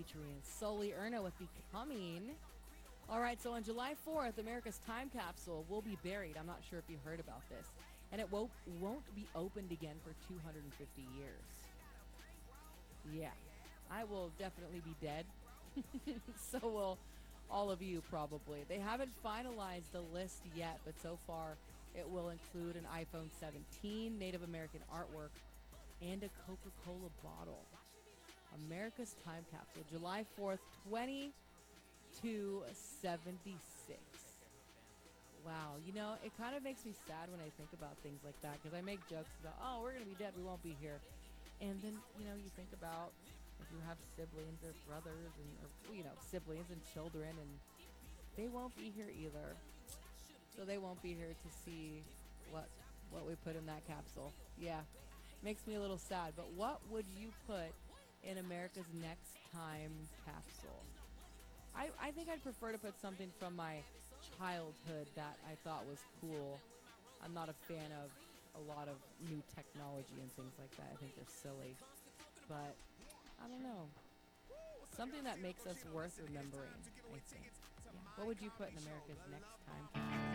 featuring Sully Erna with Becoming. All right, so on July 4th, America's time capsule will be buried. I'm not sure if you heard about this. And it won't be opened again for 250 years. Yeah, I will definitely be dead. So will all of you probably. They haven't finalized the list yet, but so far it will include an iPhone 17, Native American artwork, and a Coca-Cola bottle. America's time capsule, July 4th, 2276. Wow, it kind of makes me sad when I think about things like that because I make jokes about, oh, we're going to be dead, we won't be here. And then, you think about if you have siblings or brothers or siblings and children, and they won't be here either. So they won't be here to see what we put in that capsule. Yeah, makes me a little sad. But what would you put in America's next time capsule? I think I'd prefer to put something from my childhood that I thought was cool. I'm not a fan of a lot of new technology and things like that. I think they're silly. But I don't know. Something that makes us worth remembering, I think. Yeah. What would you put in America's next time capsule?